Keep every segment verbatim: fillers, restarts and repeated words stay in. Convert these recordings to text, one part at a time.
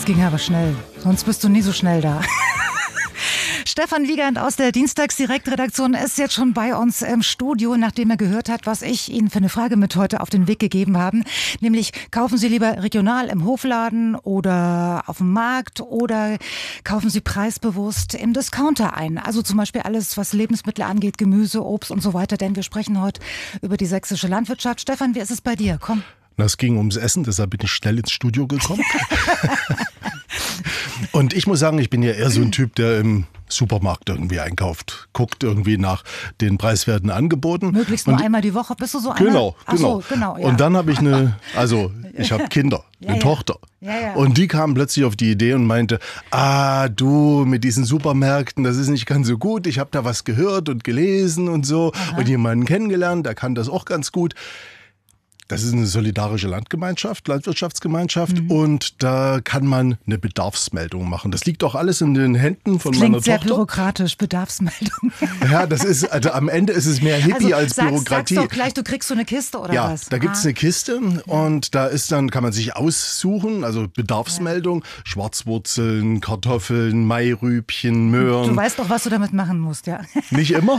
Das ging aber schnell. Sonst bist du nie so schnell da. Stefan Wiegand aus der Dienstagsdirektredaktion ist jetzt schon bei uns im Studio, nachdem er gehört hat, was ich Ihnen für eine Frage mit heute auf den Weg gegeben habe. Nämlich, kaufen Sie lieber regional im Hofladen oder auf dem Markt oder kaufen Sie preisbewusst im Discounter ein? Also zum Beispiel alles, was Lebensmittel angeht, Gemüse, Obst und so weiter. Denn wir sprechen heute über die sächsische Landwirtschaft. Stefan, wie ist es bei dir? Komm. Es ging ums Essen, deshalb bin ich schnell ins Studio gekommen. Und ich muss sagen, ich bin ja eher so ein Typ, der im Supermarkt irgendwie einkauft. Guckt irgendwie nach den preiswerten Angeboten. Möglichst nur und einmal die Woche, bist du so einer? Genau, Ach genau. So, genau ja. Und dann habe ich eine, also ich habe Kinder, eine ja, Tochter. Ja, ja. Und die kam plötzlich auf die Idee und meinte, ah du, mit diesen Supermärkten, das ist nicht ganz so gut. Ich habe da was gehört und gelesen und so. Aha. Und jemanden kennengelernt, der kann das auch ganz gut. Das ist eine solidarische Landgemeinschaft, Landwirtschaftsgemeinschaft mhm. und da kann man eine Bedarfsmeldung machen. Das liegt auch alles in den Händen von das meiner klingt sehr Tochter. Bürokratisch, Bedarfsmeldung. Ja, das ist, also am Ende ist es mehr Hippie also, als sag's, Bürokratie. Sagst doch gleich, du kriegst so eine Kiste oder ja, was? Ja, da gibt es ah. eine Kiste und da ist dann, kann man sich aussuchen, also Bedarfsmeldung, ja. Schwarzwurzeln, Kartoffeln, Mairübchen, Möhren. Du weißt doch, was du damit machen musst, ja. Nicht immer.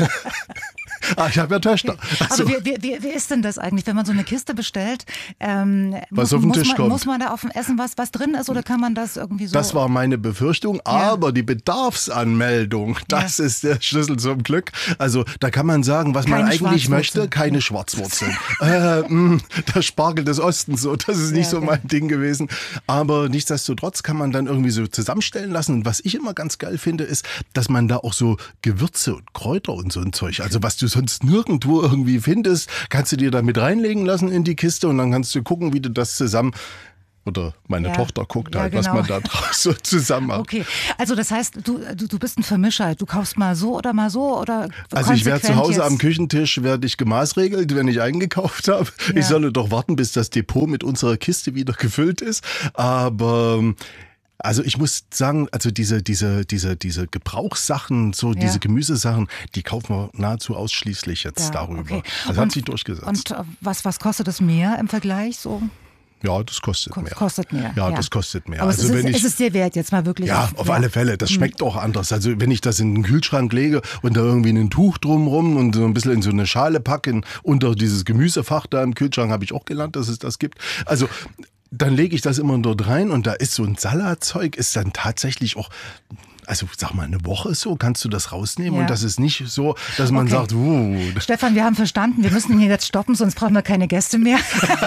Ah, ich habe ja Töchter. Also. Aber wie, wie, wie ist denn das eigentlich, wenn man so eine Kiste bestellt? Ähm, was muss, auf den muss Tisch man, kommt. Muss man da auf dem Essen was, was drin ist oder kann man das irgendwie so? Das war meine Befürchtung, ja. aber die Bedarfsanmeldung, das ja. ist der Schlüssel zum Glück. Also da kann man sagen, was keine man eigentlich möchte, keine Schwarzwurzeln. äh, mh, der Spargel des Ostens, so, das ist nicht ja, so okay. mein Ding gewesen. Aber nichtsdestotrotz kann man dann irgendwie so zusammenstellen lassen. Und was ich immer ganz geil finde, ist, dass man da auch so Gewürze und Kräuter und so ein Zeug, also was du sonst nirgendwo irgendwie findest, kannst du dir da mit reinlegen lassen in die Kiste und dann kannst du gucken, wie du das zusammen, oder meine ja. Tochter guckt ja, halt, genau. was man da draus so zusammen macht. Okay, also das heißt, du, du, du bist ein Vermischer, du kaufst mal so oder mal so oder Also ich werde zu Hause jetzt? am Küchentisch, werde ich gemaßregelt, wenn ich eingekauft habe. Ja. Ich solle doch warten, bis das Depot mit unserer Kiste wieder gefüllt ist, aber... Also ich muss sagen, also diese, diese, diese, diese Gebrauchssachen, so ja. diese Gemüsesachen, die kaufen wir nahezu ausschließlich jetzt ja, darüber. Okay. Das und, hat sich durchgesetzt. Und was, was kostet das mehr im Vergleich so? Ja, das kostet Ko- mehr. Kostet mehr. Ja, ja, das kostet mehr. Aber also es ist, wenn ich, ist es dir wert, jetzt mal wirklich? Ja, auf, auf ja. alle Fälle. Das schmeckt hm. auch anders. Also wenn ich das in den Kühlschrank lege und da irgendwie ein Tuch drumrum und so ein bisschen in so eine Schale packe, in, unter dieses Gemüsefach da im Kühlschrank, habe ich auch gelernt, dass es das gibt. Also dann lege ich das immer dort rein und da ist so ein Salatzeug, ist dann tatsächlich auch, also sag mal, eine Woche so, kannst du das rausnehmen? Ja. Und das ist nicht so, dass man okay. sagt, uh. Stefan, wir haben verstanden, wir müssen ihn jetzt stoppen, sonst brauchen wir keine Gäste mehr.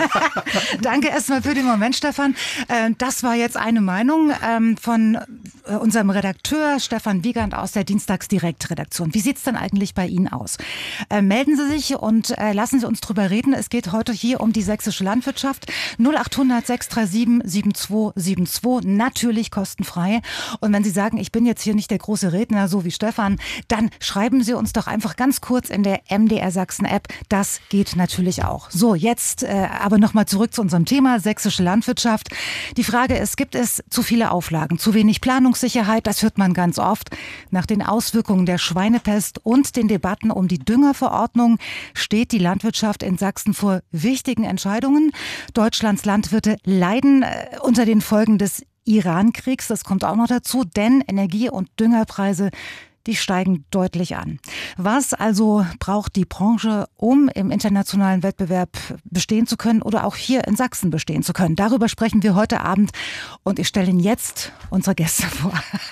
Danke erstmal für den Moment, Stefan. Das war jetzt eine Meinung von unserem Redakteur Stefan Wiegand aus der Dienstagsdirektredaktion. Wie sieht es denn eigentlich bei Ihnen aus? Melden Sie sich und lassen Sie uns drüber reden. Es geht heute hier um die sächsische Landwirtschaft. null achthundert sechs drei sieben sieben zwei sieben zwei, natürlich kostenfrei. Und wenn Sie sagen, ich bin jetzt hier nicht der große Redner, so wie Stefan, dann schreiben Sie uns doch einfach ganz kurz in der M D R Sachsen App. Das geht natürlich auch. So, jetzt äh, aber nochmal zurück zu unserem Thema, sächsische Landwirtschaft. Die Frage ist, gibt es zu viele Auflagen, zu wenig Planungssicherheit? Das hört man ganz oft. Nach den Auswirkungen der Schweinepest und den Debatten um die Düngerverordnung steht die Landwirtschaft in Sachsen vor wichtigen Entscheidungen. Deutschlands Landwirte leiden äh, unter den Folgen des Iran-Kriegs, das kommt auch noch dazu, denn Energie- und Düngerpreise, die steigen deutlich an. Was also braucht die Branche, um im internationalen Wettbewerb bestehen zu können oder auch hier in Sachsen bestehen zu können? Darüber sprechen wir heute Abend und ich stelle Ihnen jetzt unsere Gäste vor.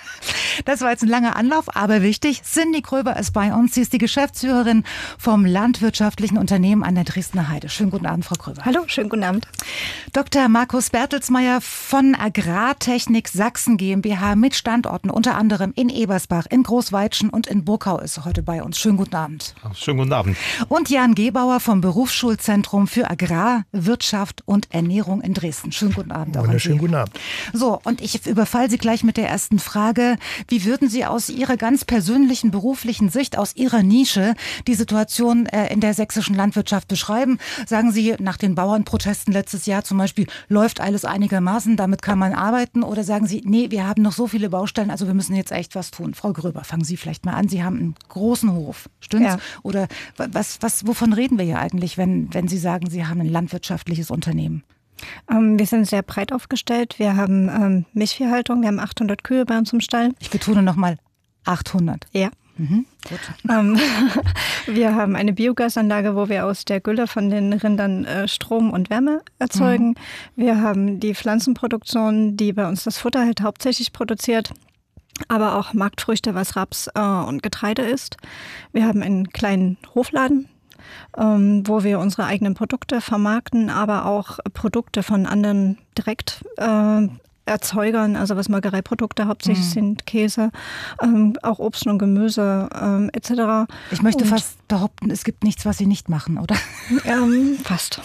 Das war jetzt ein langer Anlauf, aber wichtig. Cindy Kröber ist bei uns. Sie ist die Geschäftsführerin vom landwirtschaftlichen Unternehmen an der Dresdner Heide. Schönen guten Abend, Frau Kröber. Hallo, schönen guten Abend. Doktor Markus Bertelsmeier von Agrartechnik Sachsen GmbH mit Standorten unter anderem in Ebersbach, in Großweitschen und in Burkau ist heute bei uns. Schönen guten Abend. Schönen guten Abend. Und Jan Gebauer vom Berufsschulzentrum für Agrar, Wirtschaft und Ernährung in Dresden. Schönen guten Abend. Wunderschönen guten Abend. So, und ich überfall Sie gleich mit der ersten Frage. Wie würden Sie aus Ihrer ganz persönlichen beruflichen Sicht, aus Ihrer Nische, die Situation äh, in der sächsischen Landwirtschaft beschreiben? Sagen Sie, nach den Bauernprotesten letztes Jahr zum Beispiel, läuft alles einigermaßen, damit kann man arbeiten? Oder sagen Sie, nee, wir haben noch so viele Baustellen, also wir müssen jetzt echt was tun? Frau Gröber, fangen Sie vielleicht mal an. Sie haben einen großen Hof, stimmt's? Ja. Oder was, was, wovon reden wir hier eigentlich, wenn, wenn Sie sagen, Sie haben ein landwirtschaftliches Unternehmen? Ähm, wir sind sehr breit aufgestellt. Wir haben ähm, Milchviehhaltung, wir haben achthundert Kühe bei uns im Stall. Ich betone nochmal achthundert. Ja. Mhm. Gut. Ähm, wir haben eine Biogasanlage, wo wir aus der Gülle von den Rindern äh, Strom und Wärme erzeugen. Mhm. Wir haben die Pflanzenproduktion, die bei uns das Futter halt hauptsächlich produziert, aber auch Marktfrüchte, was Raps äh, und Getreide ist. Wir haben einen kleinen Hofladen, ähm, wo wir unsere eigenen Produkte vermarkten, aber auch Produkte von anderen direkt äh, Erzeugern, also was Molkereiprodukte hauptsächlich mhm. sind, Käse, ähm, auch Obst und Gemüse ähm, et cetera. Ich möchte und, fast behaupten, es gibt nichts, was Sie nicht machen, oder? Ähm, fast.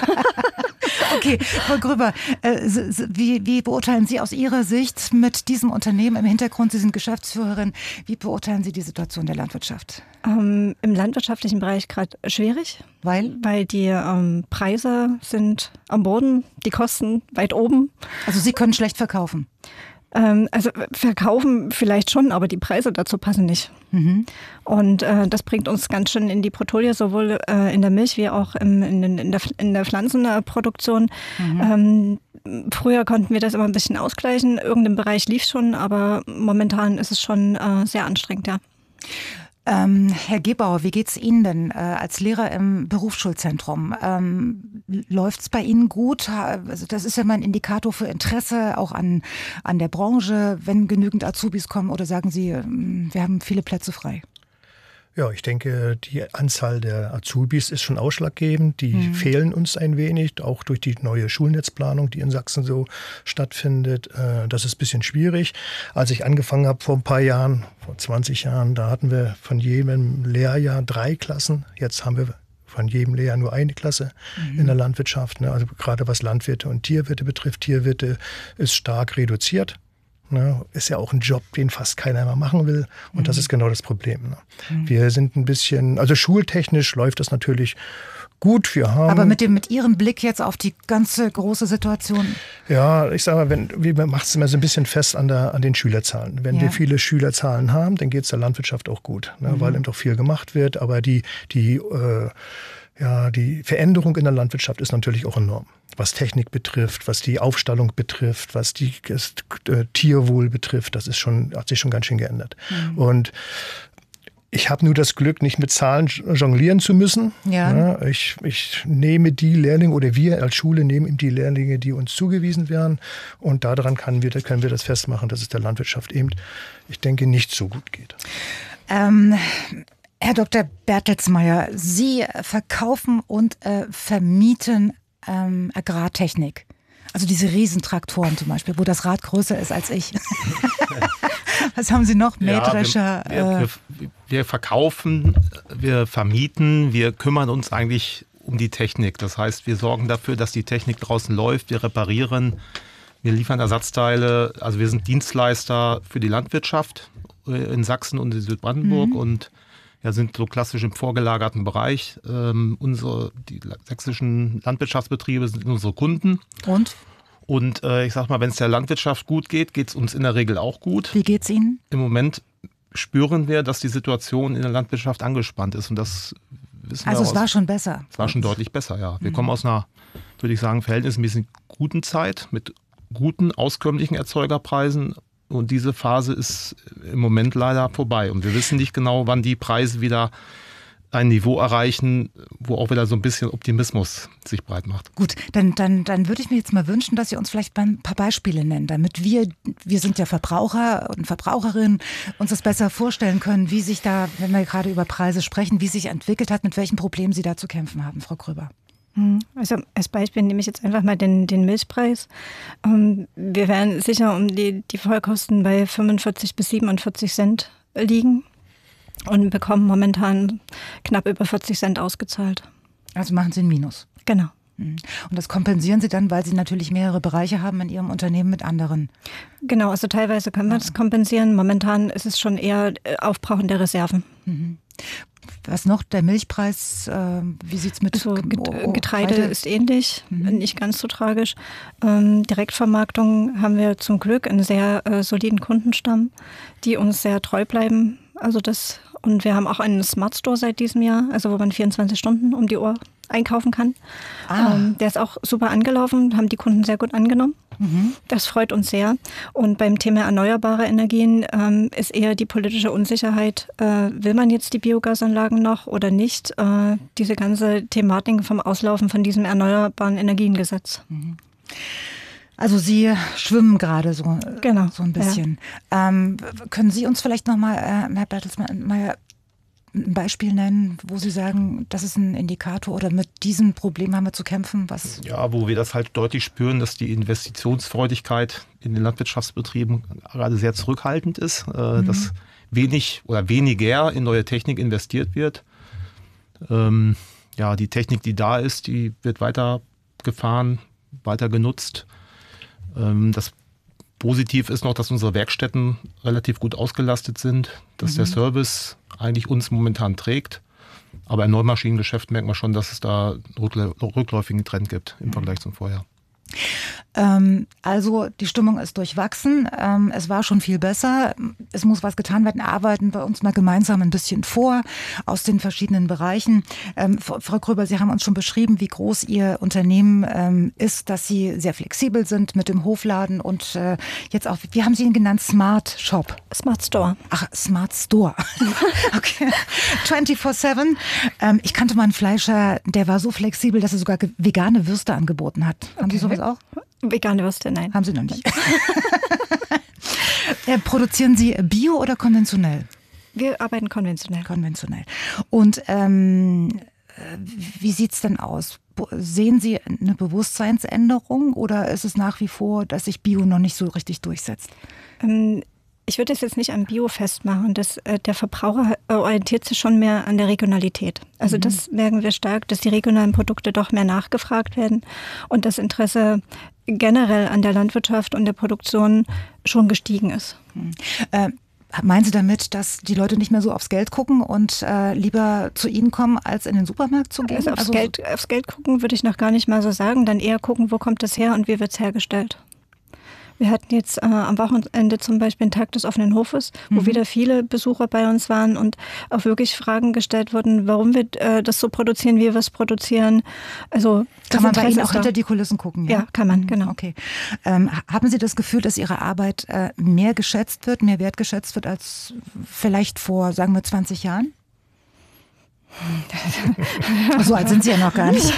Okay, Frau Grüber, äh, wie, wie beurteilen Sie aus Ihrer Sicht mit diesem Unternehmen im Hintergrund, Sie sind Geschäftsführerin, wie beurteilen Sie die Situation der Landwirtschaft? Ähm, Im landwirtschaftlichen Bereich gerade schwierig. Weil? Weil die ähm, Preise sind am Boden, die Kosten weit oben. Also Sie können schlecht verkaufen? Ähm, also verkaufen vielleicht schon, aber die Preise dazu passen nicht. Mhm. Und äh, das bringt uns ganz schön in die Bredouille, sowohl äh, in der Milch wie auch im, in, in, der, in der Pflanzenproduktion. Mhm. Ähm, früher konnten wir das immer ein bisschen ausgleichen. Irgendein Bereich lief schon, aber momentan ist es schon äh, sehr anstrengend, ja. Ähm, Herr Gebauer, wie geht's Ihnen denn äh, als Lehrer im Berufsschulzentrum? Ähm, läuft's bei Ihnen gut? Also das ist ja mal ein Indikator für Interesse auch an, an der Branche, wenn genügend Azubis kommen, oder sagen Sie, wir haben viele Plätze frei? Ja, ich denke, die Anzahl der Azubis ist schon ausschlaggebend. Die mhm. fehlen uns ein wenig, auch durch die neue Schulnetzplanung, die in Sachsen so stattfindet. Das ist ein bisschen schwierig. Als ich angefangen habe vor ein paar Jahren, vor zwanzig Jahren, da hatten wir von jedem Lehrjahr drei Klassen. Jetzt haben wir von jedem Lehrjahr nur eine Klasse mhm. in der Landwirtschaft. Also gerade was Landwirte und Tierwirte betrifft, Tierwirte ist stark reduziert. Ne, ist ja auch ein Job, den fast keiner mehr machen will. Und mhm. das ist genau das Problem. Ne. Mhm. Wir sind ein bisschen, also schultechnisch läuft das natürlich gut. Wir haben, aber mit dem, mit Ihrem Blick jetzt auf die ganze große Situation? Ja, ich sage mal, wenn, wie macht es immer so ein bisschen fest an, der, an den Schülerzahlen. Wenn ja. wir viele Schülerzahlen haben, dann geht es der Landwirtschaft auch gut, ne, mhm. weil eben doch viel gemacht wird. Aber die, die äh, Ja, die Veränderung in der Landwirtschaft ist natürlich auch enorm. Was Technik betrifft, was die Aufstallung betrifft, was die das, äh, Tierwohl betrifft, das ist schon, hat sich schon ganz schön geändert. Mhm. Und ich habe nur das Glück, nicht mit Zahlen jonglieren zu müssen. Ja. Ja, ich, ich nehme die Lehrlinge, oder wir als Schule nehmen eben die Lehrlinge, die uns zugewiesen werden. Und daran können wir, können wir das festmachen, dass es der Landwirtschaft eben, ich denke, nicht so gut geht. Ähm Herr Doktor Bertelsmeier, Sie verkaufen und äh, vermieten ähm, Agrartechnik. Also diese Riesentraktoren zum Beispiel, wo das Rad größer ist als ich. Was haben Sie noch? Mähdrescher? Ja, wir, wir, wir, wir verkaufen, wir vermieten, wir kümmern uns eigentlich um die Technik. Das heißt, wir sorgen dafür, dass die Technik draußen läuft, wir reparieren, wir liefern Ersatzteile. Also wir sind Dienstleister für die Landwirtschaft in Sachsen und in Südbrandenburg mhm. und ja, sind so klassisch im vorgelagerten Bereich. Ähm, unsere, die sächsischen Landwirtschaftsbetriebe sind unsere Kunden. Und? Und äh, ich sag mal, wenn es der Landwirtschaft gut geht, geht es uns in der Regel auch gut. Wie geht's Ihnen? Im Moment spüren wir, dass die Situation in der Landwirtschaft angespannt ist. Und das wissen also wir es aus, war schon besser? Es war schon deutlich besser, ja. Wir mhm. kommen aus einer, würde ich sagen, verhältnismäßig guten Zeit mit guten, auskömmlichen Erzeugerpreisen. Und diese Phase ist im Moment leider vorbei. Und wir wissen nicht genau, wann die Preise wieder ein Niveau erreichen, wo auch wieder so ein bisschen Optimismus sich breit macht. Gut, dann, dann, dann würde ich mir jetzt mal wünschen, dass Sie uns vielleicht ein paar Beispiele nennen, damit wir, wir sind ja Verbraucher und Verbraucherinnen, uns das besser vorstellen können, wie sich da, wenn wir gerade über Preise sprechen, wie sich entwickelt hat, mit welchen Problemen Sie da zu kämpfen haben, Frau Grüber. Also als Beispiel nehme ich jetzt einfach mal den, den Milchpreis. Wir werden sicher um die, die Vollkosten bei fünfundvierzig bis siebenundvierzig Cent liegen und bekommen momentan knapp über vierzig Cent ausgezahlt. Also machen Sie ein Minus? Genau. Und das kompensieren Sie dann, weil Sie natürlich mehrere Bereiche haben in Ihrem Unternehmen mit anderen? Genau, also teilweise können wir das kompensieren. Momentan ist es schon eher Aufbrauchen der Reserven. Mhm. Was noch? Der Milchpreis, äh, wie sieht es mit also Getreide weiter? Ist ähnlich, mhm. nicht ganz so tragisch. Ähm, Direktvermarktung haben wir zum Glück einen sehr äh, soliden Kundenstamm, die uns sehr treu bleiben. Also das, und wir haben auch einen Smart Store seit diesem Jahr, also wo man vierundzwanzig Stunden um die Uhr einkaufen kann. Ah. Ähm, der ist auch super angelaufen, haben die Kunden sehr gut angenommen. Mhm. Das freut uns sehr. Und beim Thema erneuerbare Energien ähm, ist eher die politische Unsicherheit, äh, will man jetzt die Biogasanlagen noch oder nicht? Äh, diese ganze Thematik vom Auslaufen von diesem Erneuerbaren Energiengesetz. Mhm. Also Sie schwimmen gerade so, genau, so ein bisschen. Ja. Ähm, können Sie uns vielleicht nochmal, äh, Herr Bertelsmann, ein Beispiel nennen, wo Sie sagen, das ist ein Indikator oder mit diesem Problem haben wir zu kämpfen? Was? Ja, wo wir das halt deutlich spüren, dass die Investitionsfreudigkeit in den Landwirtschaftsbetrieben gerade sehr zurückhaltend ist, äh, mhm. dass wenig oder weniger in neue Technik investiert wird. Ähm, ja, die Technik, die da ist, die wird weiter gefahren, weiter genutzt. Ähm, das Positiv ist noch, dass unsere Werkstätten relativ gut ausgelastet sind, dass mhm. der Service eigentlich uns momentan trägt. Aber im Neumaschinengeschäft merkt man schon, dass es da einen rückläufigen Trend gibt im Vergleich zum Vorjahr. Ähm, also die Stimmung ist durchwachsen. Ähm, es war schon viel besser. Es muss was getan werden. Arbeiten wir uns mal gemeinsam ein bisschen vor aus den verschiedenen Bereichen. Ähm, Frau Gröber, Sie haben uns schon beschrieben, wie groß Ihr Unternehmen ähm, ist, dass Sie sehr flexibel sind mit dem Hofladen und äh, jetzt auch, wie haben Sie ihn genannt? Smart Shop? Smart Store. Ach, Smart Store. Okay. vierundzwanzig sieben. Ähm, ich kannte mal einen Fleischer, der war so flexibel, dass er sogar vegane Würste angeboten hat. Haben Okay. Sie sowas auch? Vegane Würste, nein. Haben Sie noch nicht. äh, produzieren Sie bio oder konventionell? Wir arbeiten konventionell. Konventionell. Und ähm, wie sieht es denn aus? Sehen Sie eine Bewusstseinsänderung oder ist es nach wie vor, dass sich Bio noch nicht so richtig durchsetzt? Ähm, Ich würde es jetzt nicht am Bio festmachen. Das, äh, der Verbraucher orientiert sich schon mehr an der Regionalität. Also mhm. das merken wir stark, dass die regionalen Produkte doch mehr nachgefragt werden und das Interesse generell an der Landwirtschaft und der Produktion schon gestiegen ist. Mhm. Äh, meinen Sie damit, dass die Leute nicht mehr so aufs Geld gucken und äh, lieber zu Ihnen kommen, als in den Supermarkt zu gehen? Also aufs, also Geld, aufs Geld gucken würde ich noch gar nicht mal so sagen. Dann eher gucken, wo kommt das her und wie wird es hergestellt. Wir hatten jetzt äh, am Wochenende zum Beispiel einen Tag des offenen Hofes, wo mhm. wieder viele Besucher bei uns waren und auch wirklich Fragen gestellt wurden, warum wir äh, das so produzieren, wie wir es produzieren. Also kann man bei Ihnen auch hinter die Kulissen gucken? Ja, ja kann man, genau. Okay. Ähm, haben Sie das Gefühl, dass Ihre Arbeit äh, mehr geschätzt wird, mehr wertgeschätzt wird als vielleicht vor, sagen wir, zwanzig Jahren? So alt sind Sie ja noch gar nicht.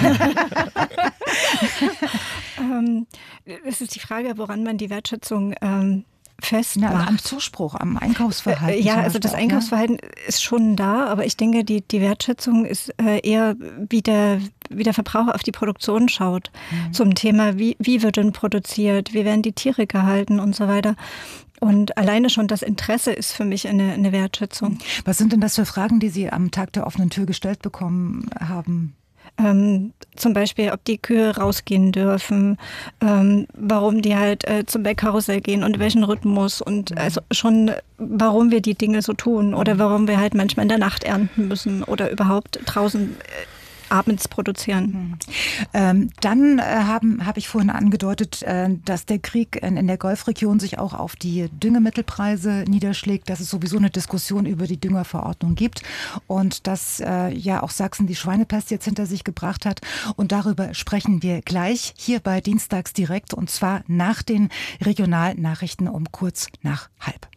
ähm, es ist die Frage, woran man die Wertschätzung ähm, festmacht. Na, am Zuspruch, am Einkaufsverhalten. Äh, ja, also das Einkaufsverhalten ja? ist schon da, aber ich denke, die, die Wertschätzung ist äh, eher, wie der, wie der Verbraucher auf die Produktion schaut. Mhm. Zum Thema, wie, wie wird denn produziert, wie werden die Tiere gehalten und so weiter. Und alleine schon das Interesse ist für mich eine, eine Wertschätzung. Was sind denn das für Fragen, die Sie am Tag der offenen Tür gestellt bekommen haben? Ähm, zum Beispiel, ob die Kühe rausgehen dürfen, ähm, warum die halt äh, zum Melkkarussell gehen und welchen Rhythmus und also schon, warum wir die Dinge so tun oder warum wir halt manchmal in der Nacht ernten müssen oder überhaupt draußen äh, abends produzieren. Ähm, dann äh, habe hab ich vorhin angedeutet, äh, dass der Krieg in, in der Golfregion sich auch auf die Düngemittelpreise niederschlägt, dass es sowieso eine Diskussion über die Düngerverordnung gibt und dass äh, ja auch Sachsen die Schweinepest jetzt hinter sich gebracht hat. Und darüber sprechen wir gleich hier bei Dienstags direkt und zwar nach den Regionalnachrichten um kurz nach halb.